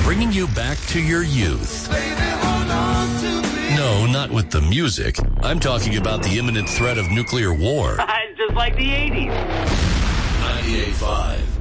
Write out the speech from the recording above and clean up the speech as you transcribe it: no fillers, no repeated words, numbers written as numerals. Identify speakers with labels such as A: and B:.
A: bringing you back to your youth. No, not with the music. I'm talking about the imminent threat of nuclear war.
B: Just like the 80s.
A: 98.5